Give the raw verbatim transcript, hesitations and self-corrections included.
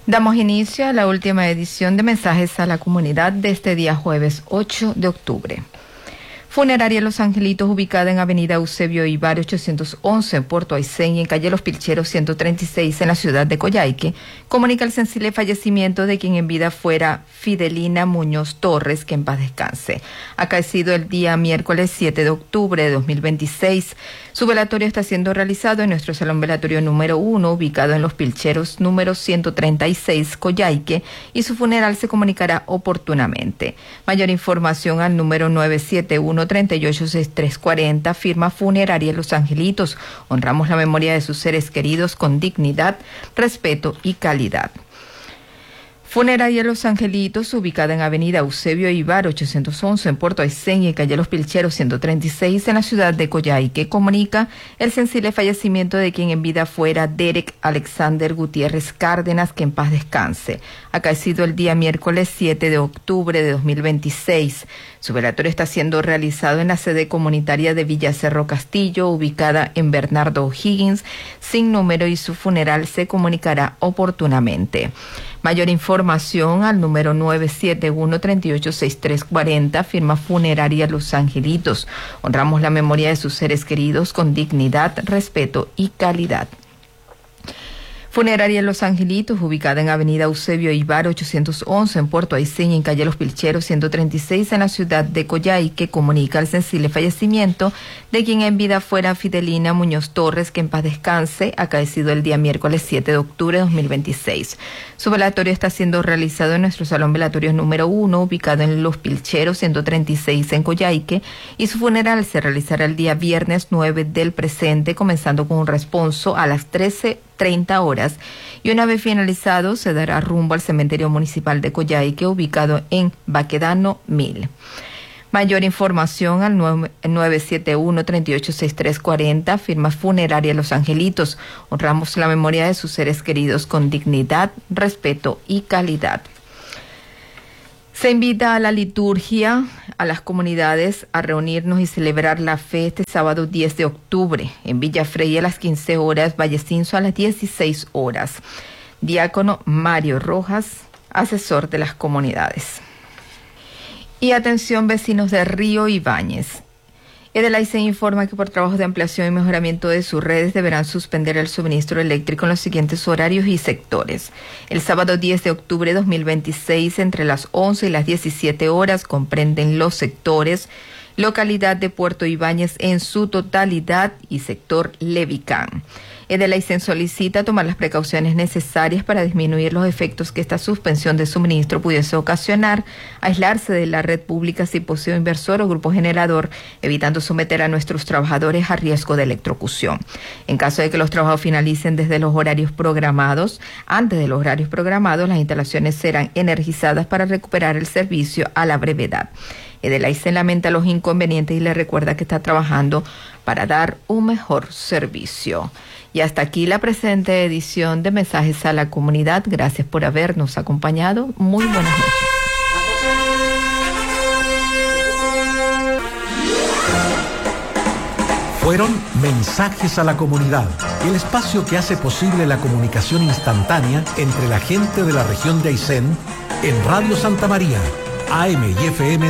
Damos inicio a la última edición de Mensajes a la Comunidad de este día jueves ocho de octubre. Funeraria Los Angelitos, ubicada en Avenida Eusebio Ibar ochocientos once en Puerto Aysén y en calle Los Pilcheros ciento treinta y seis en la ciudad de Coyhaique, comunica el sensible fallecimiento de quien en vida fuera Fidelina Muñoz Torres, que en paz descanse. Acaecido el día miércoles siete de octubre de dos mil veintiséis. Su velatorio está siendo realizado en nuestro salón velatorio número uno, ubicado en Los Pilcheros número ciento treinta y seis, Coyhaique, y su funeral se comunicará oportunamente. Mayor información al número nueve siete uno, tres ocho seis tres cuatro cero, firma Funeraria Los Angelitos. Honramos la memoria de sus seres queridos con dignidad, respeto y calidad. Funeraria Los Angelitos, ubicada en Avenida Eusebio Ibar ochocientos once en Puerto Aysén y en calle Los Pilcheros ciento treinta y seis en la ciudad de Coyhaique, comunica el sensible fallecimiento de quien en vida fuera Derek Alexander Gutiérrez Cárdenas, que en paz descanse. Acaecido el día miércoles siete de octubre de dos mil veintiséis. Su velatorio está siendo realizado en la sede comunitaria de Villa Cerro Castillo, ubicada en Bernardo O'Higgins, sin número, y su funeral se comunicará oportunamente. Mayor información al número nueve siete uno, tres ocho seis tres cuatro cero, firma Funeraria Los Angelitos. Honramos la memoria de sus seres queridos con dignidad, respeto y calidad. Funeraria Los Angelitos, ubicada en Avenida Eusebio Ibar ochocientos once en Puerto Aysén y en calle Los Pilcheros ciento treinta y seis en la ciudad de Coyhaique, comunica el sensible fallecimiento de quien en vida fuera Fidelina Muñoz Torres, que en paz descanse, acaecido el día miércoles siete de octubre de dos mil veintiséis. Su velatorio está siendo realizado en nuestro salón velatorio número uno, ubicado en Los Pilcheros ciento treinta y seis en Coyhaique, y su funeral se realizará el día viernes nueve del presente, comenzando con un responso a las trece treinta horas, y una vez finalizado se dará rumbo al cementerio municipal de Coyhaique, ubicado en Baquedano mil. Mayor información al nueve siete uno, tres ocho seis tres cuatro cero, firma Funeraria Los Angelitos. Honramos la memoria de sus seres queridos con dignidad, respeto y calidad. Se invita a la liturgia a las comunidades a reunirnos y celebrar la fe este sábado diez de octubre en Villa Freya a las quince horas, Vallecinso a las dieciséis horas. Diácono Mario Rojas, asesor de las comunidades. Y atención, vecinos de Río Ibáñez. Edelaizen informa que por trabajos de ampliación y mejoramiento de sus redes deberán suspender el suministro eléctrico en los siguientes horarios y sectores. El sábado diez de octubre de dos mil veintiséis, entre las once y las diecisiete horas, comprenden los sectores localidad de Puerto Ibáñez en su totalidad y sector Levicán. Edelaizen solicita tomar las precauciones necesarias para disminuir los efectos que esta suspensión de suministro pudiese ocasionar, aislarse de la red pública si posee un inversor o grupo generador, evitando someter a nuestros trabajadores a riesgo de electrocución. En caso de que los trabajos finalicen desde los horarios programados, antes de los horarios programados, las instalaciones serán energizadas para recuperar el servicio a la brevedad. Edelaizen lamenta los inconvenientes y le recuerda que está trabajando para dar un mejor servicio. Y hasta aquí la presente edición de Mensajes a la Comunidad. Gracias por habernos acompañado. Muy buenas noches. Fueron Mensajes a la Comunidad, el espacio que hace posible la comunicación instantánea entre la gente de la región de Aysén en Radio Santa María, A M y F M